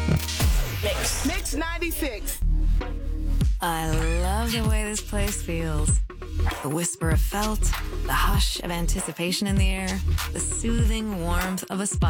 Mix 96. I love the way this place feels. The whisper of felt, the hush of anticipation in the air, the soothing warmth of a spa